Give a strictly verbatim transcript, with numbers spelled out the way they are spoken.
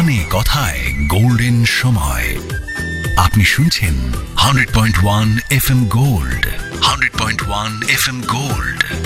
গানে কথায় গোল্ডেন সময়। আপনি শুনছেন hundred point one F M gold, hundred point one F M gold.